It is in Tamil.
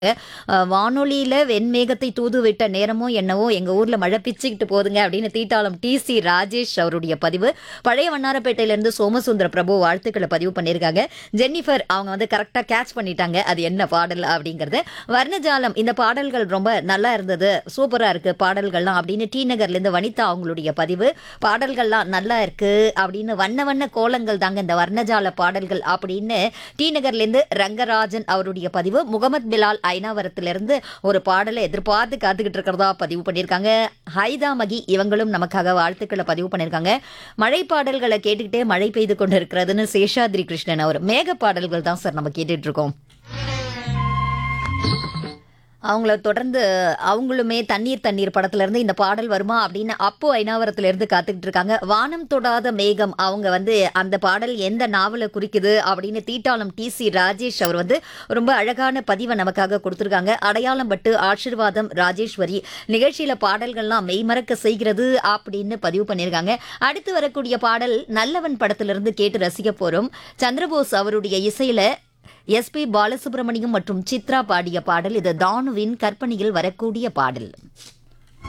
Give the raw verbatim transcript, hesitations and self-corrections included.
அஹ், வானொலியில வெண்மேகத்தை தூது விட்ட நேரமோ என்னவோ எங்க ஊர்ல மழை பிச்சுக்கிட்டு போகுதுங்க அப்படின்னு தீட்டாளம் டி சி ராஜேஷ் அவருடைய பதிவு. பழைய வண்ணாரப்பேட்டையில இருந்து சோமசுந்தர பிரபு வாழ்த்துக்களை பதிவு பண்ணியிருக்காங்க. ஜென்னிஃபர் அவங்க வந்து கரெக்டா கேட்ச் பண்ணிட்டாங்க அது என்ன பாடல் அப்படிங்கறது. வர்ணஜாலம் இந்த பாடல்கள் ரொம்ப நல்லா இருந்தது, சூப்பரா இருக்கு பாடல்கள்லாம் அப்படின்னு டி நகர்ல இருந்து வனிதா அவங்களுடைய பதிவு. பாடல்கள்லாம் நல்லா இருக்கு அப்படின்னு வண்ண வண்ண கோலங்கள் தாங்க இந்த வர்ணஜால பாடல்கள் அப்படின்னு டி நகர்ல இருந்து ரங்கராஜன் அவருடைய பதிவு. முகமது பிலால் ஐநாவரத்திலிருந்து ஒரு பாடலை எதிர்பார்த்து காத்துக்கிட்டு இருக்கிறதா பதிவு பண்ணியிருக்காங்க. ஹைதா மகி இவங்களும் நமக்காக வாழ்த்துக்களை பதிவு பண்ணியிருக்காங்க. மழை பாடல்களை கேட்டுக்கிட்டே மழை பெய்து கொண்டு இருக்கிறதுன்னு சேஷாத்ரி கிருஷ்ணன் அவர். மேக பாடல்கள் தான் சார் நம்ம கேட்டுட்டு இருக்கோம். அவங்கள தொடர்ந்து அவங்களுமே தண்ணீர் தண்ணீர் படத்துல இருந்து இந்த பாடல் வருமா அப்படின்னு அப்போ ஐநாவரத்துல இருந்து காத்துக்கிட்டு இருக்காங்க. வானம் தொடாத மேகம் அவங்க வந்து அந்த பாடல் எந்த நாவலை குறிக்குது அப்படின்னு தீட்டாளம் டி சி ராஜேஷ் அவர் வந்து ரொம்ப அழகான பதிவை நமக்காக கொடுத்துருக்காங்க. அடையாளம் பட்டு ஆசீர்வாதம் ராஜேஸ்வரி நிகழ்ச்சியில பாடல்கள்லாம் மெய்மறக்க செய்கிறது அப்படின்னு பதிவு பண்ணியிருக்காங்க. அடுத்து வரக்கூடிய பாடல் நல்லவன் படத்திலிருந்து கேட்டு ரசிக்க போறோம். சந்திரபோஸ் அவருடைய இசையில எஸ் பி பாலசுப்ரமணியம் மற்றும் சித்ரா பாடிய பாடல். இது தானுவின் கற்பனையில் வரக்கூடிய பாடல்.